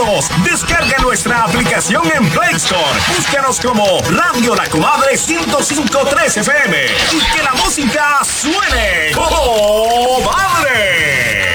nosotros. Descarga nuestra aplicación en Play Store. Búscanos como Radio La Comadre 105.3 FM. Y que la música suene.